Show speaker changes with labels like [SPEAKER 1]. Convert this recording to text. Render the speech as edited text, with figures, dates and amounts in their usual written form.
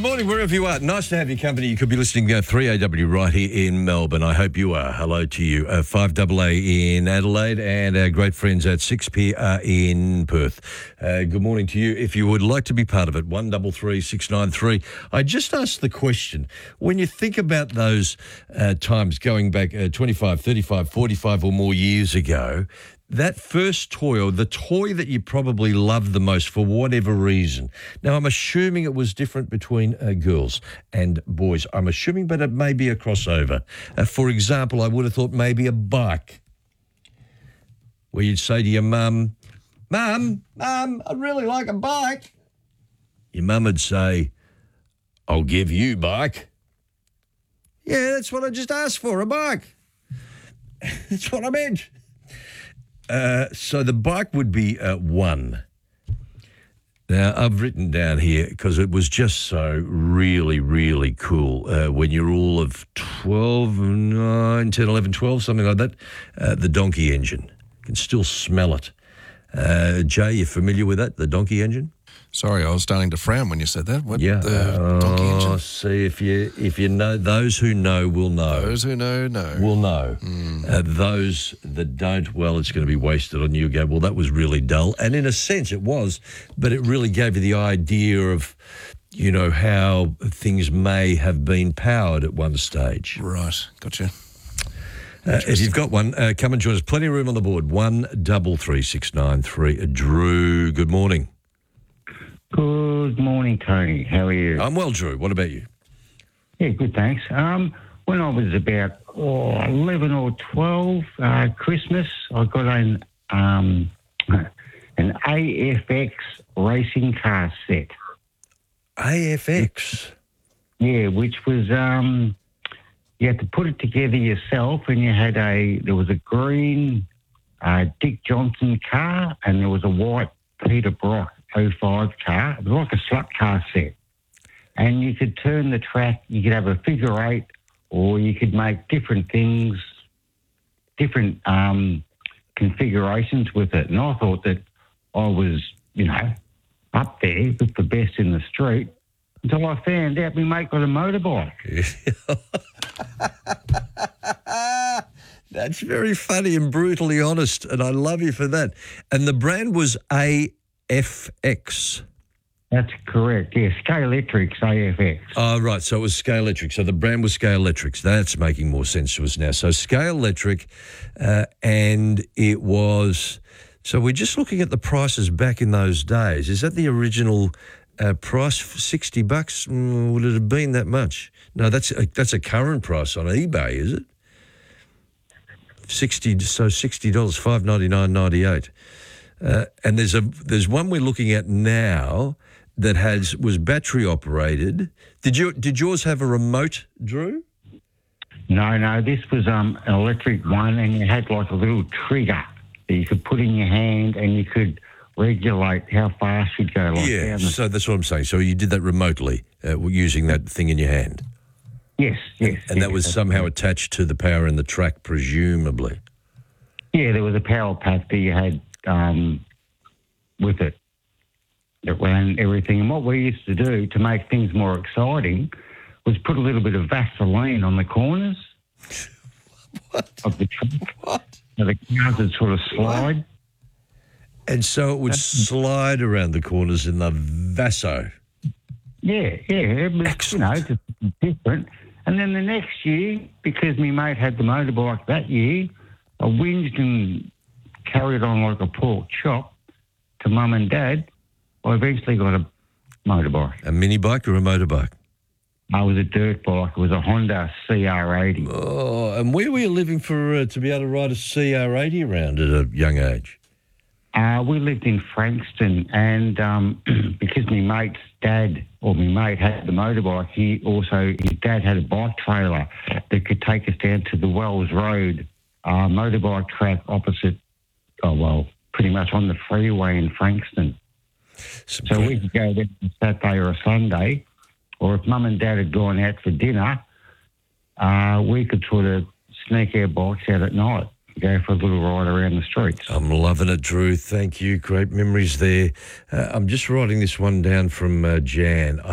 [SPEAKER 1] Good morning, wherever you are. Nice to have your company. You could be listening to 3AW right here in Melbourne. I hope you are. Hello to you. 5AA in Adelaide and our great friends at 6PR in Perth. Good morning to you. If you would like to be part of it, 133693. I just asked the question, when you think about those times going back 25, 35, 45 or more years ago, that first toy, or the toy that you probably loved the most for whatever reason. Now, I'm assuming it was different between girls and boys. I'm assuming, but it may be a crossover. For example, I would have thought maybe a bike, where you'd say to your mum, Mum, I'd really like a bike. Your mum would say, I'll give you bike. Yeah, that's what I just asked for, a bike. That's what I meant. So the bike would be one. Now, I've written down here, because it was just so really, really cool, when you're all of 12, 9, 10, 11, 12, something like that, the donkey engine. You can still smell it. Jay, you familiar with that, the donkey engine?
[SPEAKER 2] Sorry, I was starting to frown when you said that. What,
[SPEAKER 1] yeah.
[SPEAKER 2] The donkey engine?
[SPEAKER 1] See, if you know, those who know will know.
[SPEAKER 2] Those who know, know.
[SPEAKER 1] Will know. Those that don't, well, it's going to be wasted on you. Go, well, that was really dull. And in a sense it was, but it really gave you the idea of, you know, how things may have been powered at one stage.
[SPEAKER 2] Right, gotcha.
[SPEAKER 1] If you've got one, come and join us. Plenty of room on the board. 133693. Drew, good morning.
[SPEAKER 3] Good morning, Tony. How are you?
[SPEAKER 1] I'm well, Drew. What about you?
[SPEAKER 3] Yeah, good, thanks. When I was about 11 or 12, Christmas, I got an AFX racing car set.
[SPEAKER 1] AFX?
[SPEAKER 3] Yeah, which was, you had to put it together yourself, and you had there was a green Dick Johnson car, and there was a white Peter Brock 05 car. It was like a slut car set. And you could turn the track, you could have a figure eight, or you could make different things, different configurations with it. And I thought that I was, you know, up there with the best in the street until I found out my mate got a motorbike.
[SPEAKER 1] That's very funny and brutally honest, and I love you for that. And the brand was AFX.
[SPEAKER 3] That's correct, yeah. Scalextrics AFX.
[SPEAKER 1] Oh, right, so it was Scalextric. So the brand was Scalextric. That's making more sense to us now. So Scalextric, and it was... So we're just looking at the prices back in those days. Is that the original price, $60? Would it have been that much? No, that's a current price on eBay, is it? $60, $599.98. And there's one we're looking at now that was battery operated. Did yours have a remote, Drew?
[SPEAKER 3] No, this was an electric one, and you had like a little trigger that you could put in your hand, and you could regulate how fast you'd go.
[SPEAKER 1] Like so that's what I'm saying. So you did that remotely, using that thing in your hand?
[SPEAKER 3] Yes.
[SPEAKER 1] And that was somehow attached to the power in the track, presumably?
[SPEAKER 3] Yeah, there was a power pack that you had with it. It ran everything. And what we used to do to make things more exciting was put a little bit of Vaseline on the corners of the track.
[SPEAKER 1] What?
[SPEAKER 3] So the cars would sort of slide.
[SPEAKER 1] What? And so it would slide around the corners in the Vaso.
[SPEAKER 3] Yeah. It was,
[SPEAKER 1] excellent.
[SPEAKER 3] You know, just different. And then the next year, because my mate had the motorbike that year, I whinged and carried on like a pork chop to Mum and Dad. I eventually got a motorbike.
[SPEAKER 1] A mini bike or a motorbike?
[SPEAKER 3] It was a dirt bike. It was a Honda CR80.
[SPEAKER 1] Oh, and where were you living to be able to ride a CR80 around at a young age?
[SPEAKER 3] We lived in Frankston, and because my mate had the motorbike, his dad had a bike trailer that could take us down to the Wells Road motorbike track opposite, pretty much on the freeway in Frankston. So we could go there on Saturday or a Sunday, or if Mum and Dad had gone out for dinner, we could sort of sneak our bikes out at night. Go for a little ride around the streets.
[SPEAKER 1] I'm loving it, Drew. Thank you. Great memories there. I'm just writing this one down from Jan.